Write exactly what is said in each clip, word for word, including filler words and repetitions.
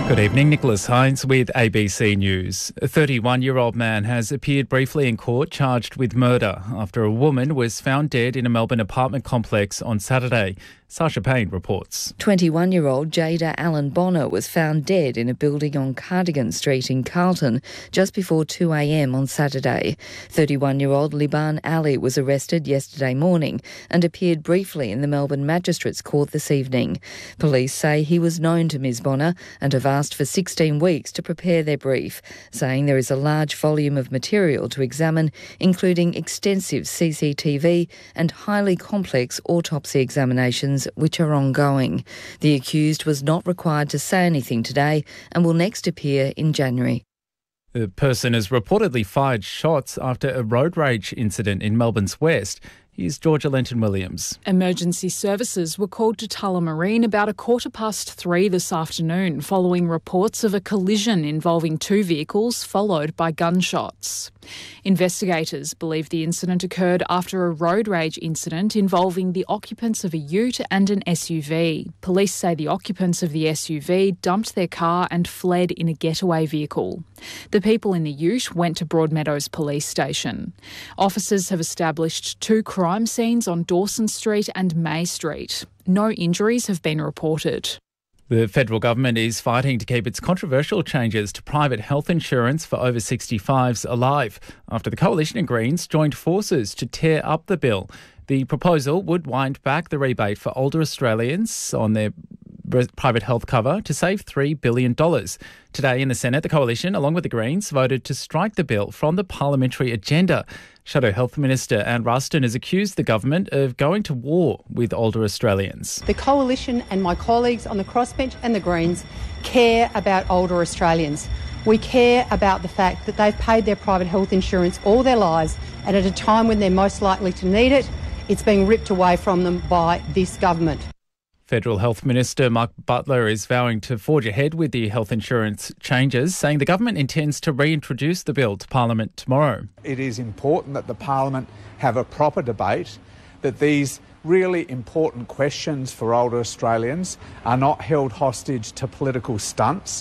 Good evening, Nicholas Hines with A B C News. A thirty-one-year-old man has appeared briefly in court charged with murder after a woman was found dead in a Melbourne apartment complex on Saturday. Sasha Payne reports. twenty-one-year-old Jada Allen Bonner was found dead in a building on Cardigan Street in Carlton just before two a m on Saturday. thirty-one-year-old Liban Ali was arrested yesterday morning and appeared briefly in the Melbourne Magistrates Court this evening. Police say he was known to Ms Bonner and have asked for sixteen weeks to prepare their brief, saying there is a large volume of material to examine, including extensive C C T V and highly complex autopsy examinations which are ongoing. The accused was not required to say anything today and will next appear in January. The person has reportedly fired shots after a road rage incident in Melbourne's west. Here's Georgia Lenton-Williams. Emergency services were called to Tullamarine about a quarter past three this afternoon following reports of a collision involving two vehicles followed by gunshots. Investigators believe the incident occurred after a road rage incident involving the occupants of a ute and an S U V. Police say the occupants of the S U V dumped their car and fled in a getaway vehicle. The people in the ute went to Broadmeadows Police Station. Officers have established two crime scenes on Dawson Street and May Street. No injuries have been reported. The federal government is fighting to keep its controversial changes to private health insurance for over sixty-fives alive after the Coalition and Greens joined forces to tear up the bill. The proposal would wind back the rebate for older Australians on their private health cover to save three billion dollars. Today in the Senate, the Coalition, along with the Greens, voted to strike the bill from the parliamentary agenda. Shadow Health Minister Anne Ruston has accused the government of going to war with older Australians. The Coalition and my colleagues on the crossbench and the Greens care about older Australians. We care about the fact that they've paid their private health insurance all their lives, and at a time when they're most likely to need it, it's being ripped away from them by this government. Federal Health Minister Mark Butler is vowing to forge ahead with the health insurance changes, saying the government intends to reintroduce the bill to Parliament tomorrow. It is important that the Parliament have a proper debate, that these really important questions for older Australians are not held hostage to political stunts.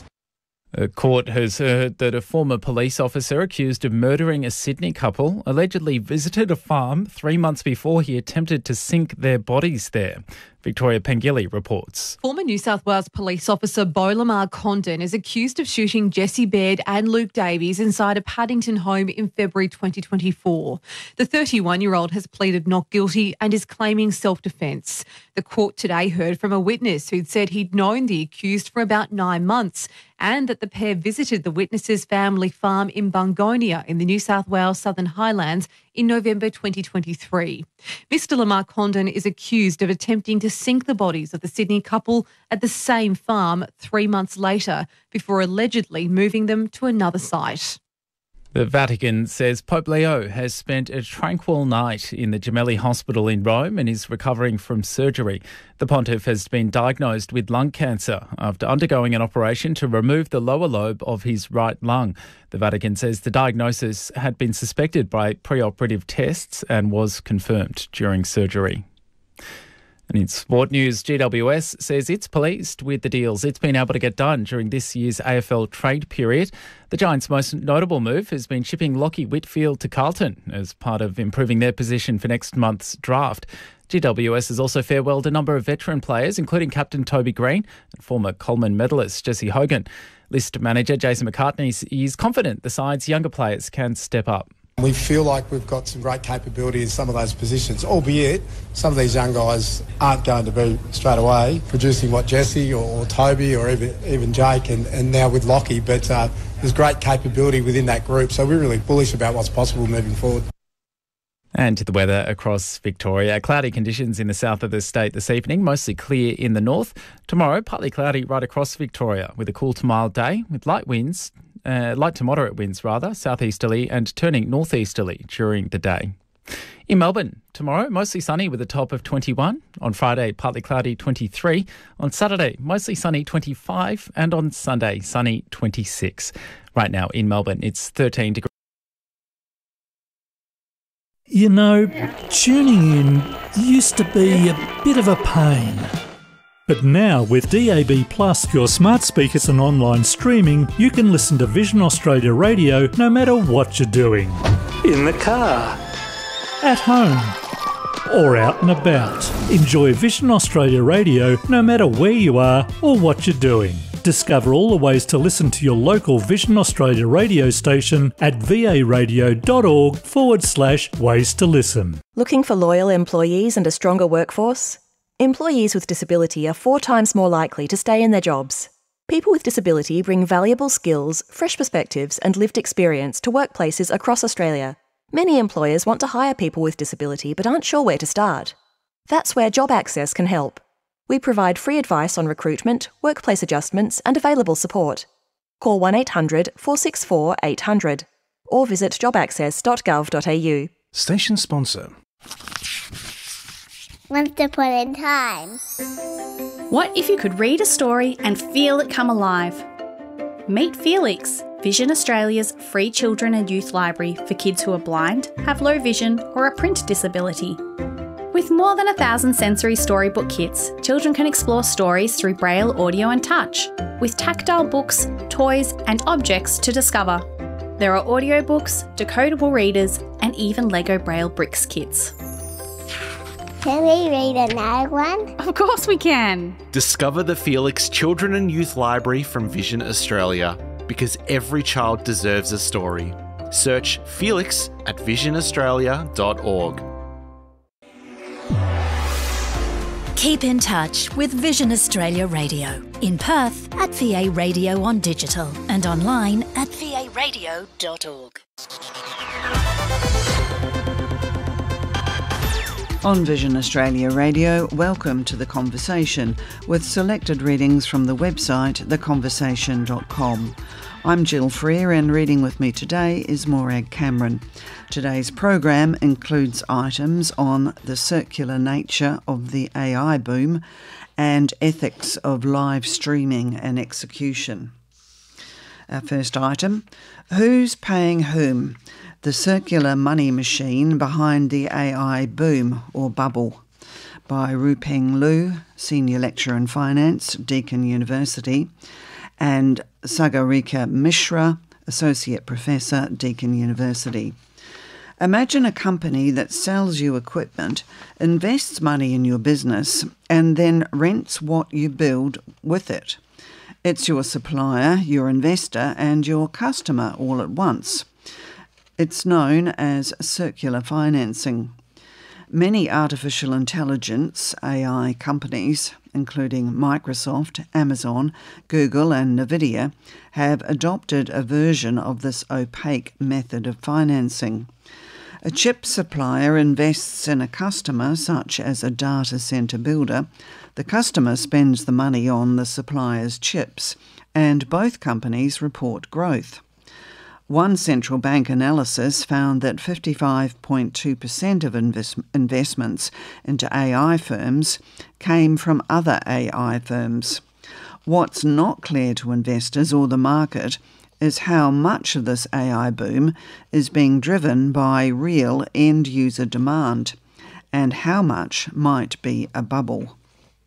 A court has heard that a former police officer accused of murdering a Sydney couple allegedly visited a farm three months before he attempted to sink their bodies there. Victoria Pengilly reports. Former New South Wales police officer Beau Lamar Condon is accused of shooting Jesse Baird and Luke Davies inside a Paddington home in February twenty twenty-four. The thirty-one-year-old has pleaded not guilty and is claiming self-defence. The court today heard from a witness who'd said he'd known the accused for about nine months and that the pair visited the witness's family farm in Bungonia in the New South Wales Southern Highlands in November twenty twenty-three. Mister Lamar Condon is accused of attempting to sink the bodies of the Sydney couple at the same farm three months later before allegedly moving them to another site. The Vatican says Pope Leo has spent a tranquil night in the Gemelli Hospital in Rome and is recovering from surgery. The pontiff has been diagnosed with lung cancer after undergoing an operation to remove the lower lobe of his right lung. The Vatican says the diagnosis had been suspected by preoperative tests and was confirmed during surgery. And in sport news, G W S says it's pleased with the deals it's been able to get done during this year's A F L trade period. The Giants' most notable move has been shipping Lachie Whitfield to Carlton as part of improving their position for next month's draft. G W S has also farewelled a number of veteran players, including captain Toby Green and former Coleman medalist Jesse Hogan. List manager Jason McCartney is confident the side's younger players can step up. We feel like we've got some great capability in some of those positions, albeit some of these young guys aren't going to be straight away producing what Jesse or, or Toby or even even Jake and, and now with Lachie, but uh, there's great capability within that group, so we're really bullish about what's possible moving forward. And to the weather across Victoria. Cloudy conditions in the south of the state this evening, mostly clear in the north. Tomorrow, partly cloudy right across Victoria with a cool to mild day with light winds, uh, light to moderate winds rather, southeasterly and turning northeasterly during the day. In Melbourne, tomorrow, mostly sunny with a top of twenty-one. On Friday, partly cloudy, twenty-three. On Saturday, mostly sunny, twenty-five. And on Sunday, sunny, twenty-six. Right now in Melbourne, it's thirteen degrees. You know, tuning in used to be a bit of a pain. But now, with D A B Plus, your smart speakers and online streaming, you can listen to Vision Australia Radio no matter what you're doing. In the car, at home, or out and about. Enjoy Vision Australia Radio no matter where you are or what you're doing. Discover all the ways to listen to your local Vision Australia radio station at varadio.org forward slash ways to listen. Looking for loyal employees and a stronger workforce? Employees with disability are four times more likely to stay in their jobs. People with disability bring valuable skills, fresh perspectives and lived experience to workplaces across Australia. Many employers want to hire people with disability but aren't sure where to start. That's where Job Access can help. We provide free advice on recruitment, workplace adjustments and available support. Call one eight hundred four six four eight hundred or visit job access dot gov dot a u. Station sponsor. Once upon a time. What if you could read a story and feel it come alive? Meet Felix, Vision Australia's free children and youth library for kids who are blind, have low vision or a print disability. With more than a thousand sensory storybook kits, children can explore stories through Braille, audio and touch, with tactile books, toys and objects to discover. There are audiobooks, decodable readers and even Lego Braille bricks kits. Can we read another one? Of course we can! Discover the Felix Children and Youth Library from Vision Australia, because every child deserves a story. Search Felix at vision australia dot org. Keep in touch with Vision Australia Radio. In Perth at V A Radio on digital and online at v a radio dot org. On Vision Australia Radio, welcome to The Conversation, with selected readings from the website the conversation dot com. I'm Jill Freer, and reading with me today is Morag Cameron. Today's program includes items on the circular nature of the A I boom and ethics of live streaming and execution. Our first item, who's paying whom? The circular money machine behind the A I boom or bubble, by Rupeng Lu, Senior Lecturer in Finance, Deakin University, and Sagarika Mishra, Associate Professor, Deakin University. Imagine a company that sells you equipment, invests money in your business, and then rents what you build with it. It's your supplier, your investor, and your customer all at once. It's known as circular financing. Many artificial intelligence A I companies, including Microsoft, Amazon, Google and Nvidia, have adopted a version of this opaque method of financing. A chip supplier invests in a customer, such as a data centre builder. The customer spends the money on the supplier's chips, and both companies report growth. One central bank analysis found that fifty-five point two percent of invest- investments into A I firms came from other A I firms. What's not clear to investors or the market is how much of this A I boom is being driven by real end-user demand, and how much might be a bubble.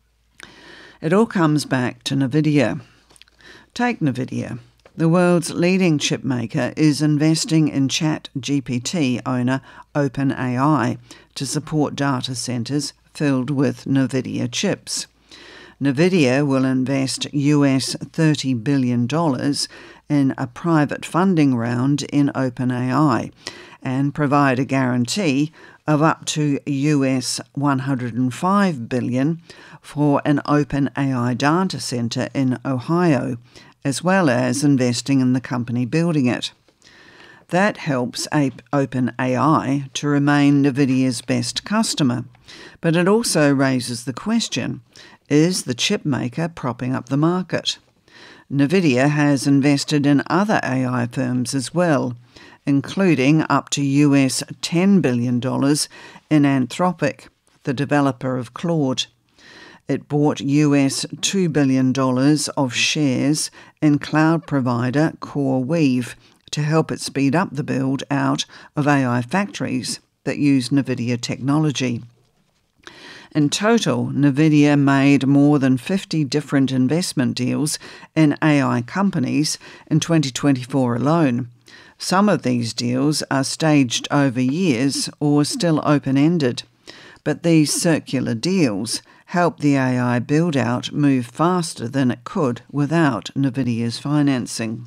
It all comes back to Nvidia. Take Nvidia. The world's leading chip maker is investing in ChatGPT owner OpenAI to support data centres filled with Nvidia chips. Nvidia will invest U S thirty billion dollars in a private funding round in OpenAI and provide a guarantee of up to U S one hundred five billion dollars for an OpenAI data centre in Ohio, as well as investing in the company building it. That helps OpenAI to remain Nvidia's best customer, but it also raises the question, is the chip maker propping up the market? Nvidia has invested in other A I firms as well, including up to U S ten billion dollars in Anthropic, the developer of Claude. It bought U S two billion dollars of shares in cloud provider CoreWeave to help it speed up the build out of A I factories that use Nvidia technology. In total, Nvidia made more than fifty different investment deals in A I companies in twenty twenty-four alone. Some of these deals are staged over years or still open-ended, but these circular deals help the A I build-out move faster than it could without Nvidia's financing.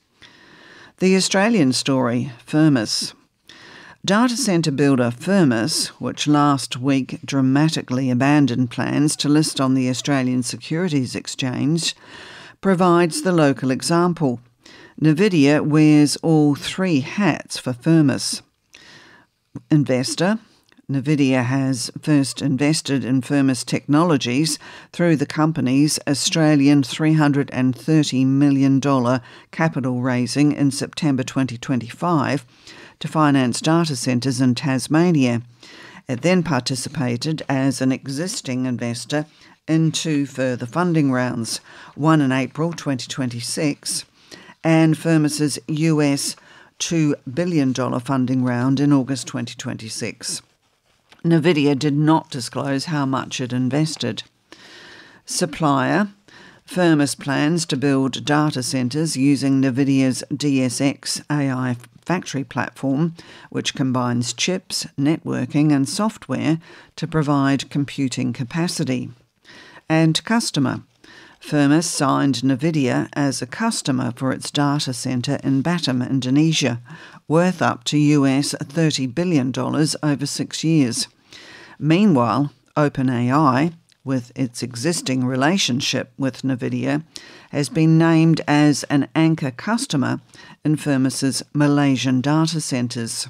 The Australian story, Firmus. Data centre builder Firmus, which last week dramatically abandoned plans to list on the Australian Securities Exchange, provides the local example. Nvidia wears all three hats for Firmus. Investor. Nvidia has first invested in Firmus Technologies through the company's Australian three hundred thirty million dollars capital raising in September twenty twenty-five to finance data centres in Tasmania. It then participated as an existing investor in two further funding rounds, one in April twenty twenty-six and Firmus's U S two billion dollars funding round in August twenty twenty-six. Nvidia did not disclose how much it invested. Supplier. Firmus plans to build data centres using Nvidia's D S X A I factory platform, which combines chips, networking and software to provide computing capacity. And customer. Firmus signed Nvidia as a customer for its data centre in Batam, Indonesia, worth up to U S thirty billion dollars over six years. Meanwhile, OpenAI, with its existing relationship with Nvidia, has been named as an anchor customer in Firmus's Malaysian data centres.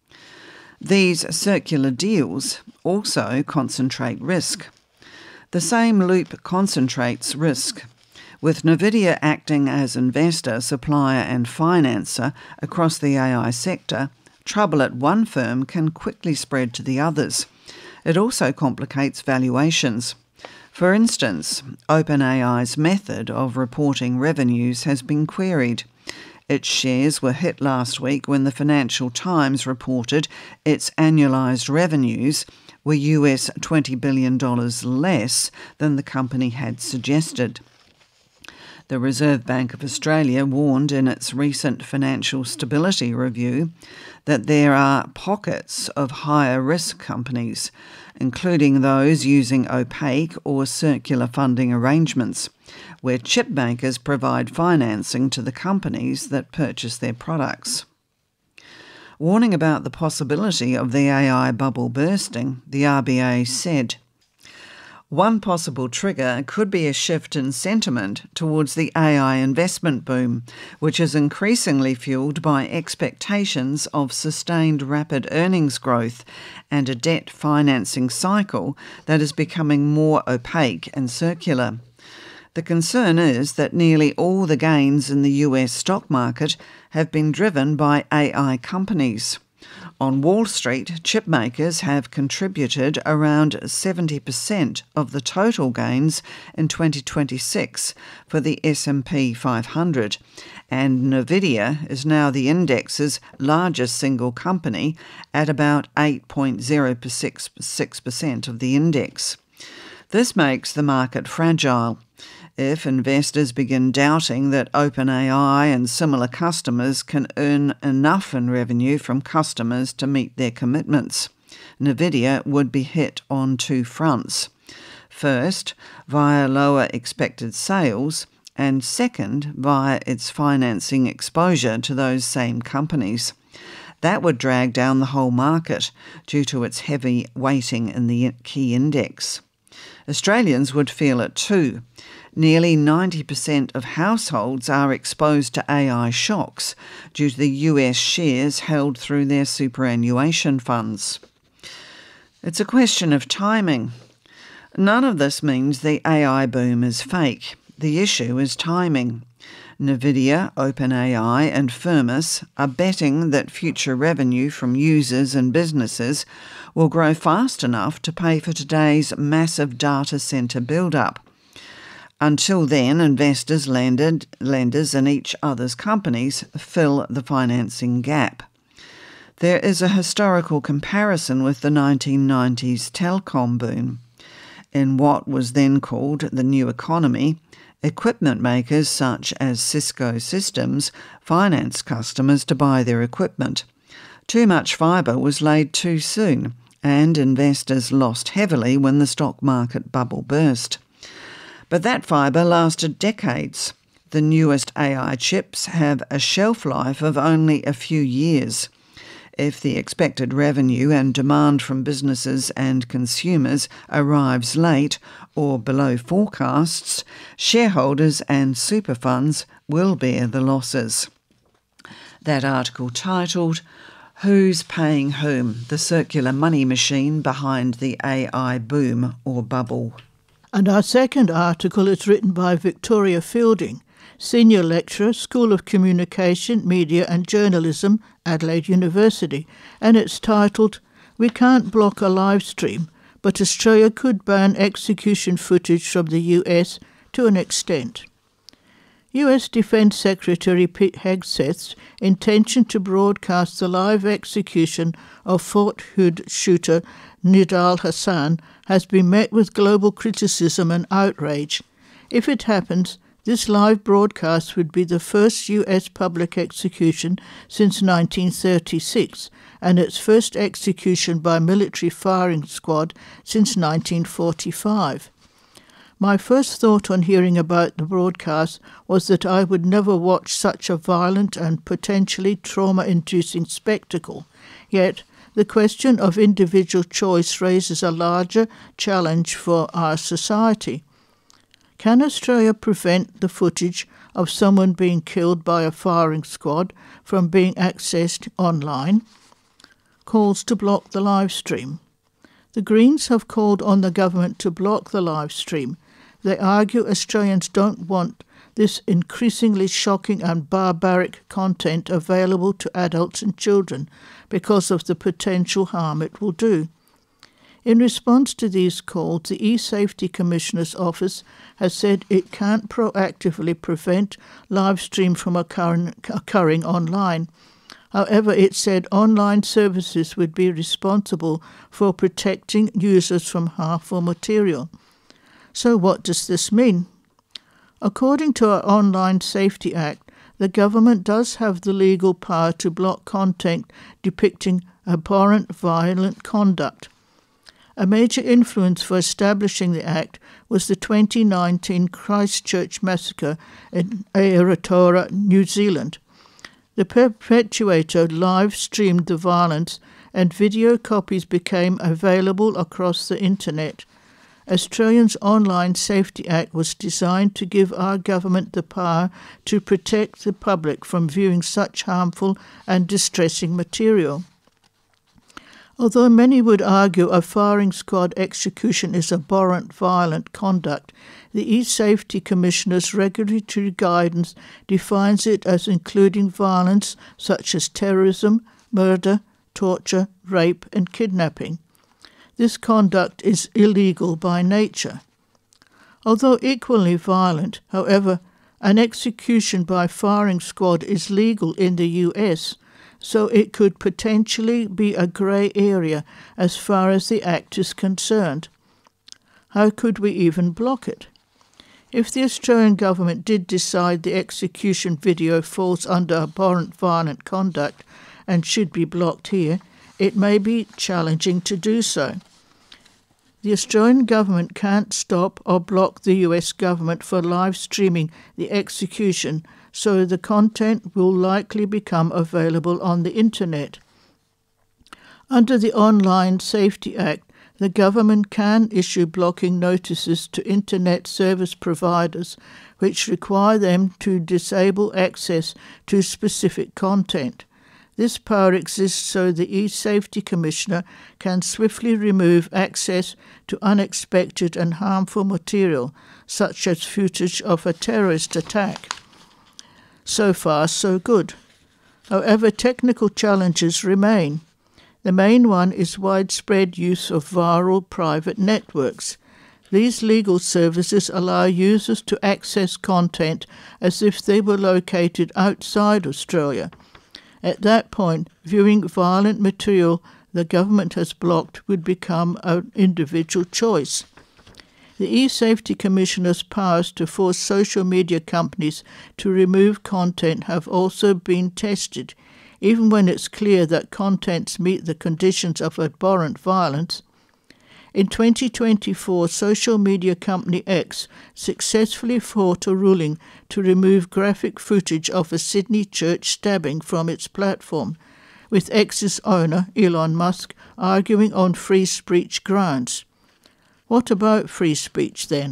These circular deals also concentrate risk. The same loop concentrates risk, with Nvidia acting as investor, supplier and financer across the A I sector. Trouble at one firm can quickly spread to the others. It also complicates valuations. For instance, OpenAI's method of reporting revenues has been queried. Its shares were hit last week when the Financial Times reported its annualised revenues were U S twenty billion dollars less than the company had suggested. The Reserve Bank of Australia warned in its recent financial stability review that there are pockets of higher risk companies, including those using opaque or circular funding arrangements, where chip makers provide financing to the companies that purchase their products. Warning about the possibility of the A I bubble bursting, the R B A said, "One possible trigger could be a shift in sentiment towards the A I investment boom, which is increasingly fuelled by expectations of sustained rapid earnings growth and a debt financing cycle that is becoming more opaque and circular. The concern is that nearly all the gains in the U S stock market have been driven by A I companies. On Wall Street, chip makers have contributed around seventy percent of the total gains in twenty twenty-six for the S and P five hundred, and Nvidia is now the index's largest single company at about eight point zero six percent of the index. This makes the market fragile. If investors begin doubting that OpenAI and similar customers can earn enough in revenue from customers to meet their commitments, Nvidia would be hit on two fronts. First, via lower expected sales, and second, via its financing exposure to those same companies. That would drag down the whole market due to its heavy weighting in the key index. Australians would feel it too. Nearly ninety percent of households are exposed to A I shocks due to the U S shares held through their superannuation funds. It's a question of timing. None of this means the A I boom is fake. The issue is timing. Nvidia, OpenAI and Firmus are betting that future revenue from users and businesses will grow fast enough to pay for today's massive data centre build-up. Until then, investors, lended, lenders and each other's companies fill the financing gap. There is a historical comparison with the nineteen nineties telecom boom. In what was then called the New Economy, equipment makers such as Cisco Systems financed customers to buy their equipment. Too much fibre was laid too soon, and investors lost heavily when the stock market bubble burst. But that fibre lasted decades. The newest A I chips have a shelf life of only a few years. If the expected revenue and demand from businesses and consumers arrives late or below forecasts, shareholders and super funds will bear the losses. That article titled, Who's Paying Whom? The Circular Money Machine Behind the A I Boom or Bubble. And our second article is written by Victoria Fielding, Senior Lecturer, School of Communication, Media and Journalism, Adelaide University, and it's titled, We Can't Block a Live Stream, but Australia Could Ban Execution Footage from the U S to an Extent. U S Defence Secretary Pete Hegseth's intention to broadcast the live execution of Fort Hood shooter Nidal Hassan has been met with global criticism and outrage. If it happens, this live broadcast would be the first U S public execution since nineteen thirty-six and its first execution by military firing squad since nineteen forty-five. My first thought on hearing about the broadcast was that I would never watch such a violent and potentially trauma-inducing spectacle. Yet, the question of individual choice raises a larger challenge for our society. Can Australia prevent the footage of someone being killed by a firing squad from being accessed online? Calls to block the live stream. The Greens have called on the government to block the live stream. They argue Australians don't want this increasingly shocking and barbaric content available to adults and children because of the potential harm it will do. In response to these calls, the E-Safety Commissioner's Office has said it can't proactively prevent live stream from occurring, occurring online. However, it said online services would be responsible for protecting users from harmful material. So what does this mean? According to our Online Safety Act, the government does have the legal power to block content depicting abhorrent, violent conduct. A major influence for establishing the Act was the twenty nineteen Christchurch massacre in Aotearoa, New Zealand. The perpetrator live-streamed the violence and video copies became available across the internet. Australia's Online Safety Act was designed to give our government the power to protect the public from viewing such harmful and distressing material. Although many would argue a firing squad execution is abhorrent, violent conduct, the E-Safety Commissioner's regulatory guidance defines it as including violence such as terrorism, murder, torture, rape and kidnapping. This conduct is illegal by nature. Although equally violent, however, an execution by firing squad is legal in the U S, so it could potentially be a grey area as far as the Act is concerned. How could we even block it? If the Australian government did decide the execution video falls under abhorrent violent conduct and should be blocked here, it may be challenging to do so. The Australian government can't stop or block the U S government for live streaming the execution, so the content will likely become available on the internet. Under the Online Safety Act, the government can issue blocking notices to internet service providers which require them to disable access to specific content. This power exists so the E-Safety Commissioner can swiftly remove access to unexpected and harmful material, such as footage of a terrorist attack. So far, so good. However, technical challenges remain. The main one is widespread use of viral private networks. These legal services allow users to access content as if they were located outside Australia. At that point, viewing violent material the government has blocked would become an individual choice. The e-Safety Commissioner's powers to force social media companies to remove content have also been tested. Even when it's clear that contents meet the conditions of abhorrent violence. In twenty twenty-four, social media company X successfully fought a ruling to remove graphic footage of a Sydney church stabbing from its platform, with X's owner, Elon Musk, arguing on free speech grounds. What about free speech then?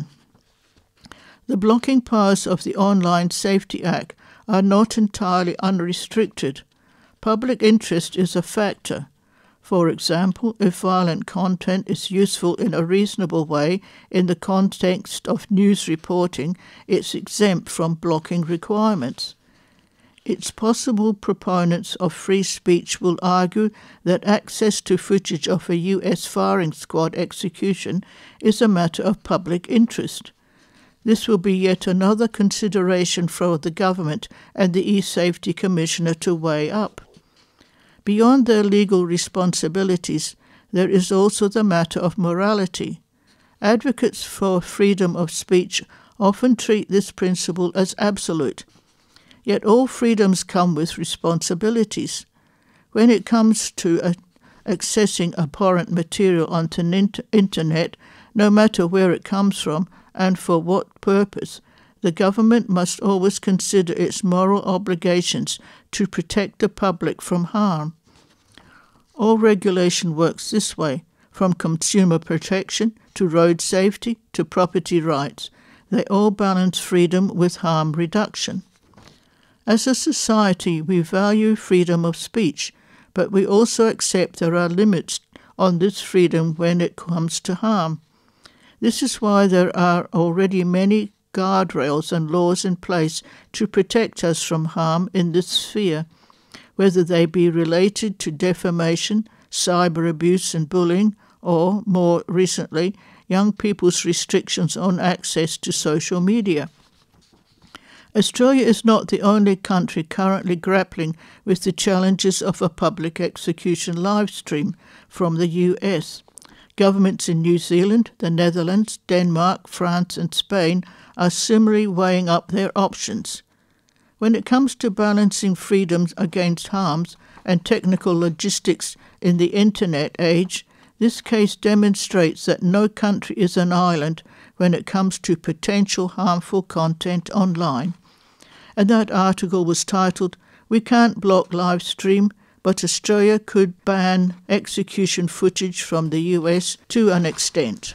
The blocking powers of the Online Safety Act are not entirely unrestricted. Public interest is a factor. For example, if violent content is useful in a reasonable way in the context of news reporting, it's exempt from blocking requirements. It's possible proponents of free speech will argue that access to footage of a U S firing squad execution is a matter of public interest. This will be yet another consideration for the government and the e-Safety Commissioner to weigh up. Beyond their legal responsibilities, there is also the matter of morality. Advocates for freedom of speech often treat this principle as absolute. Yet all freedoms come with responsibilities. When it comes to uh, accessing abhorrent material on the internet, no matter where it comes from and for what purpose, the government must always consider its moral obligations to protect the public from harm. All regulation works this way, from consumer protection to road safety to property rights. They all balance freedom with harm reduction. As a society, we value freedom of speech, but we also accept there are limits on this freedom when it comes to harm. This is why there are already many guardrails and laws in place to protect us from harm in this sphere, whether they be related to defamation, cyber abuse and bullying, or, more recently, young people's restrictions on access to social media. Australia is not the only country currently grappling with the challenges of a public execution live stream from the U S. Governments in New Zealand, the Netherlands, Denmark, France and Spain are similarly weighing up their options. When it comes to balancing freedoms against harms and technical logistics in the Internet age, this case demonstrates that no country is an island when it comes to potential harmful content online. And that article was titled, "We Can't Block Live Stream, but Australia Could Ban Execution Footage from the U S to an Extent."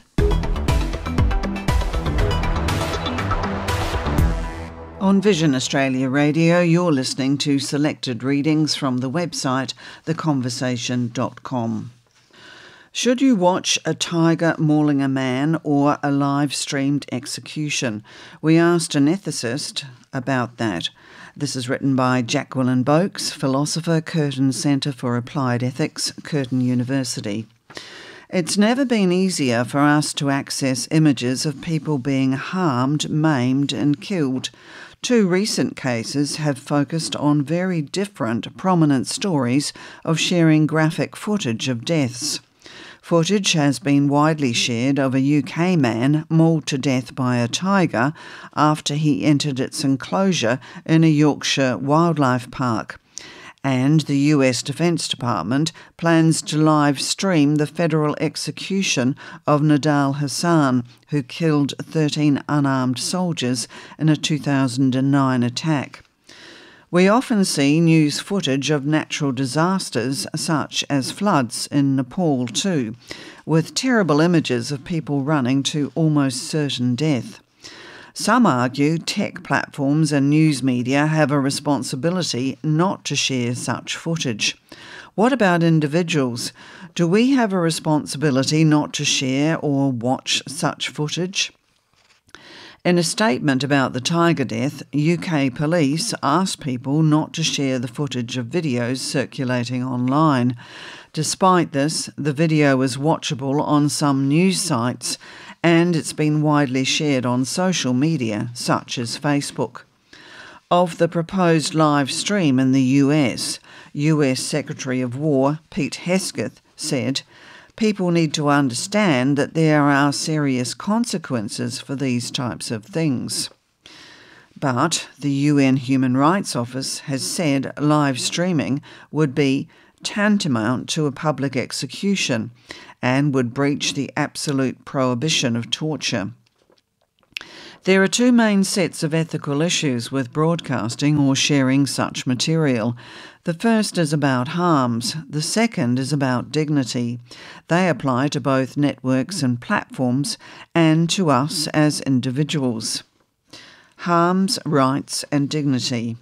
On Vision Australia Radio, you're listening to selected readings from the website the conversation dot com. Should you watch a tiger mauling a man or a live-streamed execution? We asked an ethicist about that. This is written by Jacqueline Boakes, philosopher, Curtin Centre for Applied Ethics, Curtin University. It's never been easier for us to access images of people being harmed, maimed and killed. Two recent cases have focused on very different, prominent stories of sharing graphic footage of deaths. Footage has been widely shared of a U K man mauled to death by a tiger after he entered its enclosure in a Yorkshire wildlife park. And the U S Defence Department plans to live stream the federal execution of Nidal Hasan, who killed thirteen unarmed soldiers in a two thousand nine attack. We often see news footage of natural disasters such as floods in Nepal too, with terrible images of people running to almost certain death. Some argue tech platforms and news media have a responsibility not to share such footage. What about individuals? Do we have a responsibility not to share or watch such footage? In a statement about the tiger death, U K police asked people not to share the footage of videos circulating online. Despite this, the video is watchable on some news sites and it's been widely shared on social media, such as Facebook. Of the proposed live stream in the U S, U S Secretary of War Pete Hegseth said, people need to understand that there are serious consequences for these types of things. But the U N Human Rights Office has said live streaming would be tantamount to a public execution and would breach the absolute prohibition of torture. There are two main sets of ethical issues with broadcasting or sharing such material. The first is about harms. The second is about dignity. They apply to both networks and platforms and to us as individuals. Harms, rights and dignity.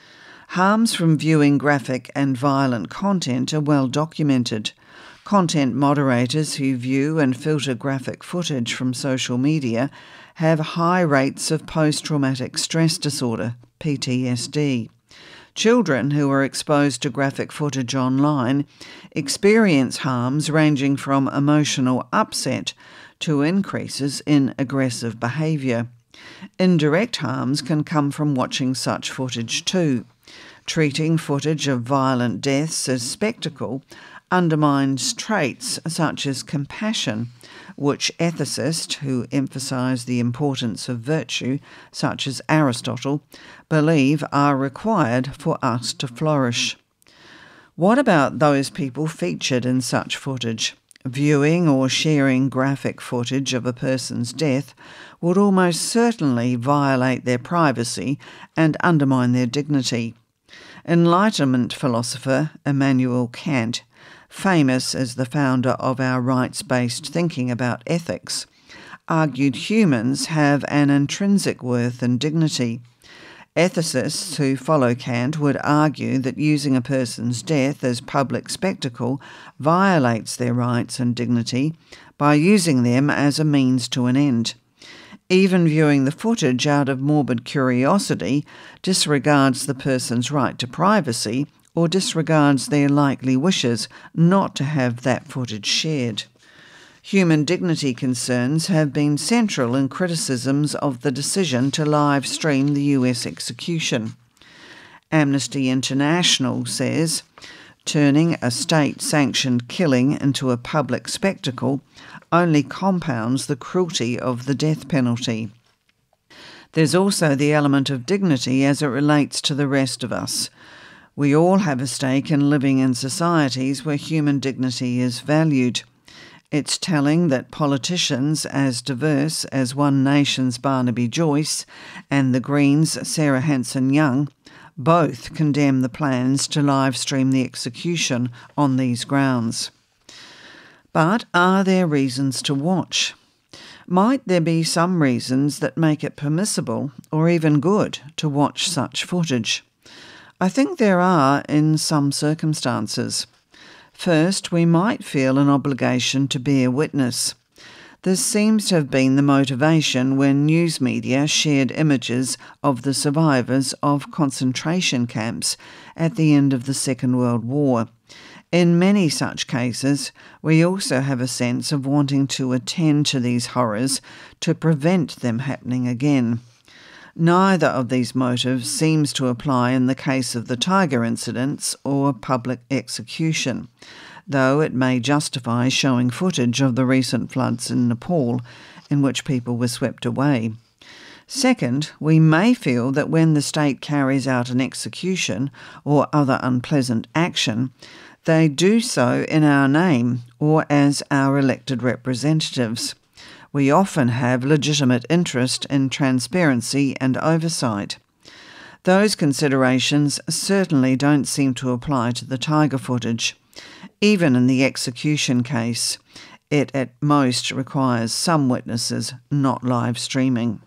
Harms from viewing graphic and violent content are well documented. Content moderators who view and filter graphic footage from social media have high rates of post-traumatic stress disorder, P T S D. Children who are exposed to graphic footage online experience harms ranging from emotional upset to increases in aggressive behaviour. Indirect harms can come from watching such footage too. Treating footage of violent deaths as spectacle undermines traits such as compassion, which ethicists who emphasise the importance of virtue, such as Aristotle, believe are required for us to flourish. What about those people featured in such footage? Viewing or sharing graphic footage of a person's death would almost certainly violate their privacy and undermine their dignity. Enlightenment philosopher Immanuel Kant, famous as the founder of our rights-based thinking about ethics, argued humans have an intrinsic worth and dignity. Ethicists who follow Kant would argue that using a person's death as public spectacle violates their rights and dignity by using them as a means to an end. Even viewing the footage out of morbid curiosity disregards the person's right to privacy or disregards their likely wishes not to have that footage shared. Human dignity concerns have been central in criticisms of the decision to live stream the U S execution. Amnesty International says, turning a state-sanctioned killing into a public spectacle only compounds the cruelty of the death penalty. There's also the element of dignity as it relates to the rest of us. We all have a stake in living in societies where human dignity is valued. It's telling that politicians as diverse as One Nation's Barnaby Joyce and the Greens' Sarah Hanson-Young both condemn the plans to live stream the execution on these grounds. But are there reasons to watch? Might there be some reasons that make it permissible or even good to watch such footage? I think there are in some circumstances. First, we might feel an obligation to bear witness. This seems to have been the motivation when news media shared images of the survivors of concentration camps at the end of the Second World War. In many such cases, we also have a sense of wanting to attend to these horrors to prevent them happening again. Neither of these motives seems to apply in the case of the Tiger incidents or public execution, though it may justify showing footage of the recent floods in Nepal in which people were swept away. Second, we may feel that when the state carries out an execution or other unpleasant action, they do so in our name or as our elected representatives. We often have legitimate interest in transparency and oversight. Those considerations certainly don't seem to apply to the Tiger footage. Even in the execution case, it at most requires some witnesses, not live streaming.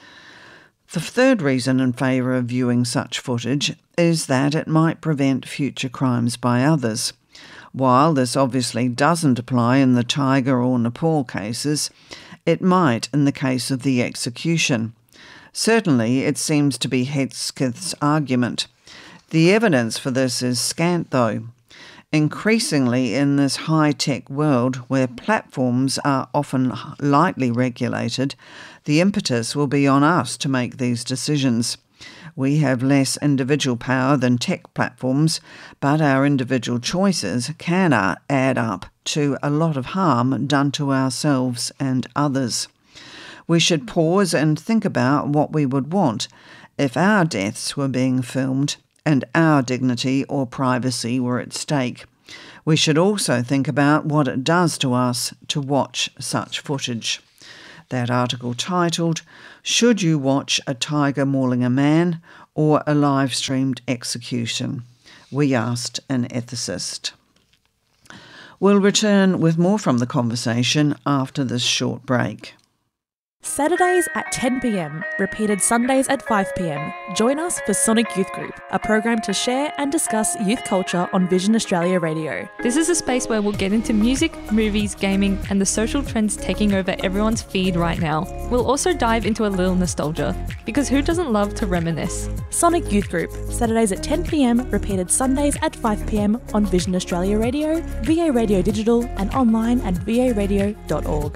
The third reason in favour of viewing such footage is that it might prevent future crimes by others. While this obviously doesn't apply in the Tiger or Nepal cases, it might in the case of the execution. Certainly, it seems to be Heathsmith's argument. The evidence for this is scant, though. Increasingly in this high-tech world where platforms are often lightly regulated, the impetus will be on us to make these decisions. We have less individual power than tech platforms, but our individual choices can uh, add up to a lot of harm done to ourselves and others. We should pause and think about what we would want if our deaths were being filmed and our dignity or privacy were at stake. We should also think about what it does to us to watch such footage. That article titled, "Should You Watch a Tiger Mauling a Man or a Live-Streamed Execution?" We asked an ethicist. We'll return with more from the conversation after this short break. Saturdays at ten p m, repeated Sundays at five p m. Join us for Sonic Youth Group, a program to share and discuss youth culture on Vision Australia Radio. This is a space where we'll get into music, movies, gaming, and the social trends taking over everyone's feed right now. We'll also dive into a little nostalgia, because who doesn't love to reminisce? Sonic Youth Group, Saturdays at ten p m, repeated Sundays at five p m on Vision Australia Radio, V A Radio Digital, and online at v a radio dot org.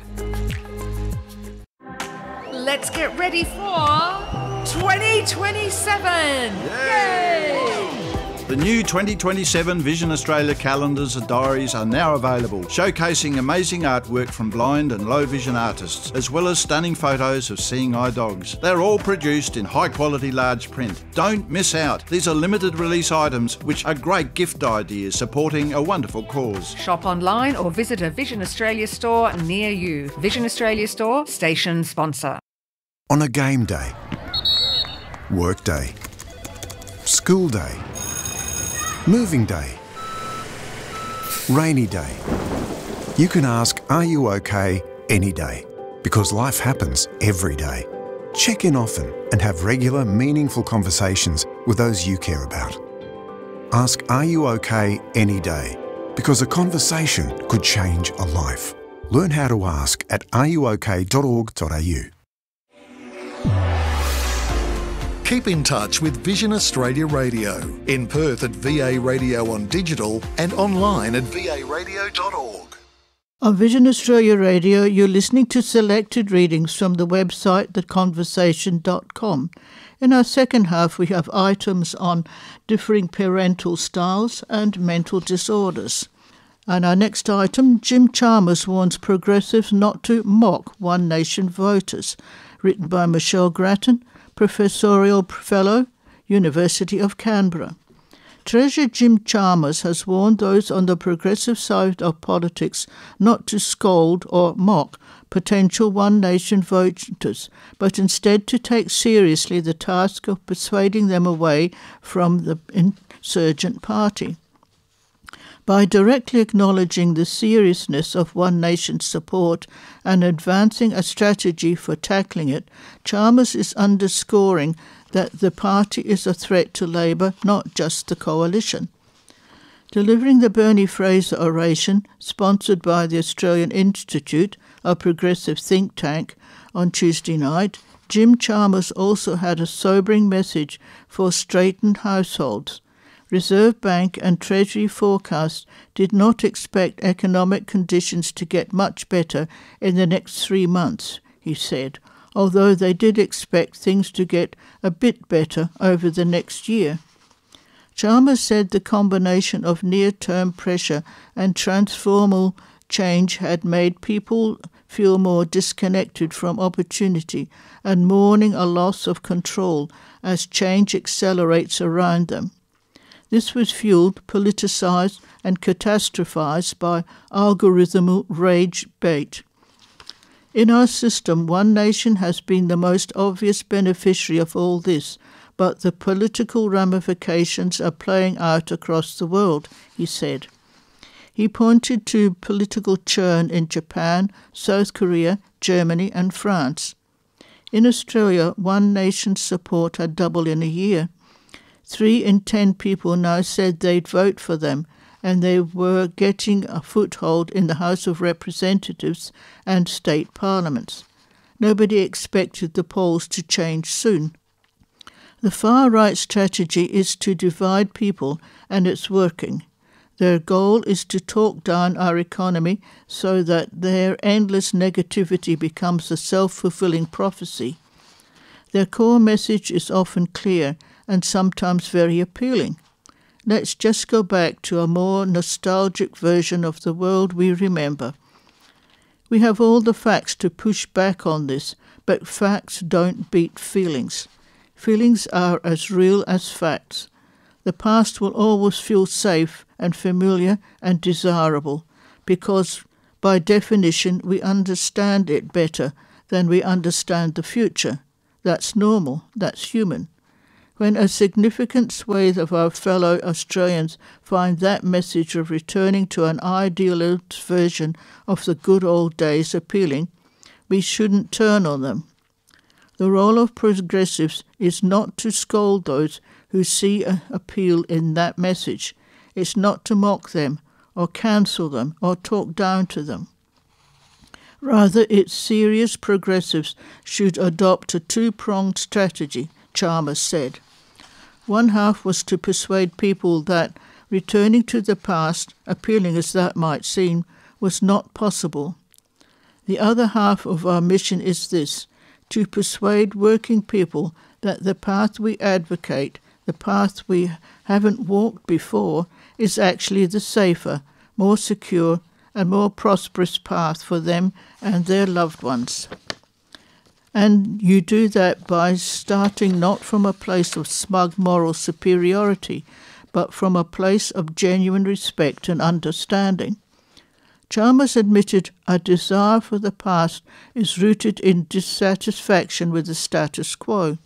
Let's get ready for twenty twenty-seven! Yay! The new twenty twenty-seven Vision Australia calendars and diaries are now available, showcasing amazing artwork from blind and low vision artists, as well as stunning photos of seeing eye dogs. They're all produced in high quality large print. Don't miss out. These are limited release items which are great gift ideas supporting a wonderful cause. Shop online or visit a Vision Australia store near you. Vision Australia store, station sponsor. On a game day, work day, school day, moving day, rainy day, you can ask, are you okay any day? Because life happens every day. Check in often and have regular, meaningful conversations with those you care about. Ask, are you okay any day? Because a conversation could change a life. Learn how to ask at are you okay dot org dot a u. Keep in touch with Vision Australia Radio, in Perth at V A Radio on Digital and online at v a radio dot org. On Vision Australia Radio, you're listening to selected readings from the website the conversation dot com. In our second half, we have items on differing parental styles and mental disorders. And our next item, Jim Chalmers warns progressives not to mock One Nation voters, written by Michelle Grattan, Professorial Fellow, University of Canberra. Treasurer Jim Chalmers has warned those on the progressive side of politics not to scold or mock potential One Nation voters, but instead to take seriously the task of persuading them away from the insurgent party. By directly acknowledging the seriousness of One Nation's support and advancing a strategy for tackling it, Chalmers is underscoring that the party is a threat to Labor, not just the coalition. Delivering the Bernie Fraser oration, sponsored by the Australian Institute, a progressive think tank, on Tuesday night, Jim Chalmers also had a sobering message for straitened households. Reserve Bank and Treasury forecasts did not expect economic conditions to get much better in the next three months, he said, although they did expect things to get a bit better over the next year. Chalmers said the combination of near-term pressure and transformational change had made people feel more disconnected from opportunity and mourning a loss of control as change accelerates around them. This was fueled, politicised and catastrophised by algorithmal rage bait. In our system, One Nation has been the most obvious beneficiary of all this, but the political ramifications are playing out across the world, he said. He pointed to political churn in Japan, South Korea, Germany and France. In Australia, One Nation's support had doubled in a year. Three in ten people now said they'd vote for them, and they were getting a foothold in the House of Representatives and state parliaments. Nobody expected the polls to change soon. The far-right strategy is to divide people, and it's working. Their goal is to talk down our economy so that their endless negativity becomes a self-fulfilling prophecy. Their core message is often clear and sometimes very appealing. Let's just go back to a more nostalgic version of the world we remember. We have all the facts to push back on this, but facts don't beat feelings. Feelings are as real as facts. The past will always feel safe and familiar and desirable because, by definition, we understand it better than we understand the future. That's normal. That's human. When a significant swathe of our fellow Australians find that message of returning to an idealised version of the good old days appealing, we shouldn't turn on them. The role of progressives is not to scold those who see an appeal in that message. It's not to mock them or cancel them or talk down to them. Rather, its serious progressives should adopt a two-pronged strategy, Chalmers said. One half was to persuade people that returning to the past, appealing as that might seem, was not possible. The other half of our mission is this, to persuade working people that the path we advocate, the path we haven't walked before, is actually the safer, more secure and more prosperous path for them and their loved ones. And you do that by starting not from a place of smug moral superiority, but from a place of genuine respect and understanding. Chalmers admitted a desire for the past is rooted in dissatisfaction with the status quo.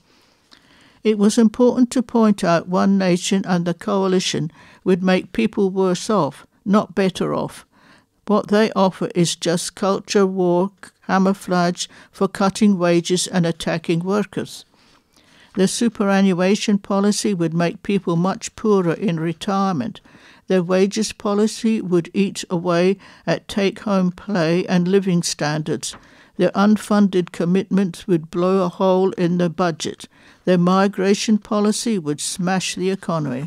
It was important to point out one nation and the coalition would make people worse off, not better off. What they offer is just culture war, camouflage for cutting wages and attacking workers. Their superannuation policy would make people much poorer in retirement. Their wages policy would eat away at take-home pay and living standards. Their unfunded commitments would blow a hole in the budget. Their migration policy would smash the economy.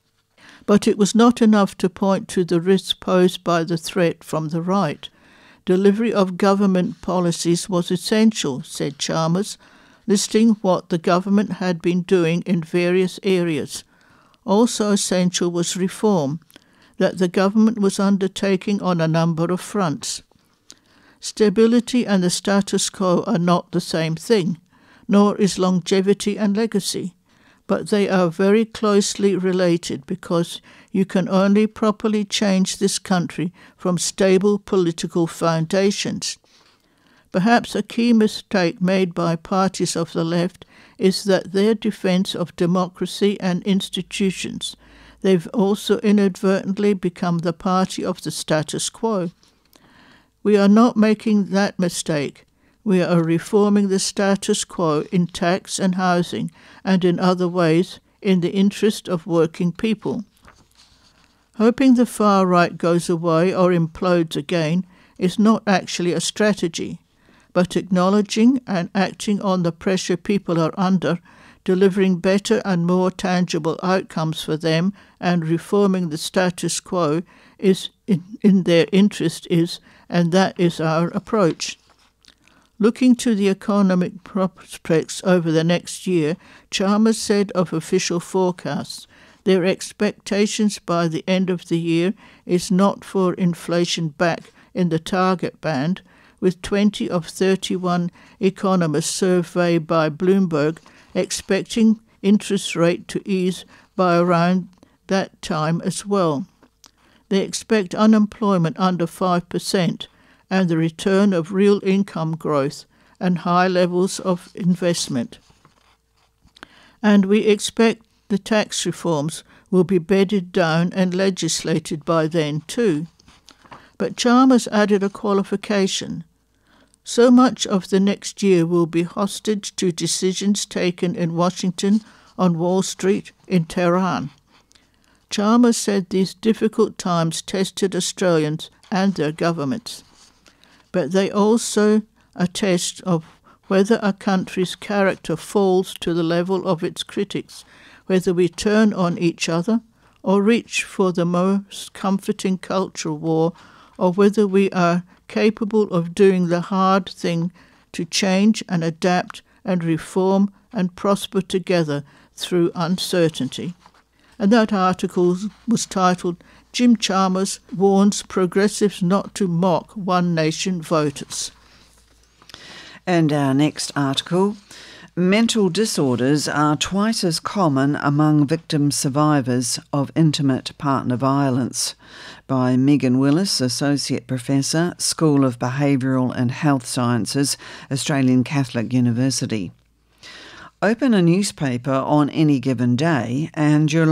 But it was not enough to point to the risks posed by the threat from the right. Delivery of government policies was essential, said Chalmers, listing what the government had been doing in various areas. Also essential was reform, that the government was undertaking on a number of fronts. Stability and the status quo are not the same thing, nor is longevity and legacy. But they are very closely related because you can only properly change this country from stable political foundations. Perhaps a key mistake made by parties of the left is that their defence of democracy and institutions. They've also inadvertently become the party of the status quo. We are not making that mistake. We are reforming the status quo in tax and housing and in other ways in the interest of working people. Hoping the far right goes away or implodes again is not actually a strategy, but acknowledging and acting on the pressure people are under, delivering better and more tangible outcomes for them and reforming the status quo is in, in their interest is, and that is our approach. Looking to the economic prospects over the next year, Chalmers said of official forecasts, their expectations by the end of the year is not for inflation back in the target band, with twenty of thirty-one economists surveyed by Bloomberg expecting interest rate to ease by around that time as well. They expect unemployment under five percent, and the return of real income growth and high levels of investment. And we expect the tax reforms will be bedded down and legislated by then too. But Chalmers added a qualification. So much of the next year will be hostage to decisions taken in Washington, on Wall Street, in Tehran. Chalmers said these difficult times tested Australians and their governments. But they also a test of whether a country's character falls to the level of its critics, whether we turn on each other or reach for the most comforting cultural war, or whether we are capable of doing the hard thing to change and adapt and reform and prosper together through uncertainty. And that article was titled, Jim Chalmers Warns Progressives Not to Mock One Nation Voters. And our next article, mental disorders are twice as common among victim survivors of intimate partner violence, by Megan Willis, Associate Professor, School of Behavioural and Health Sciences, Australian Catholic University. Open a newspaper on any given day and you're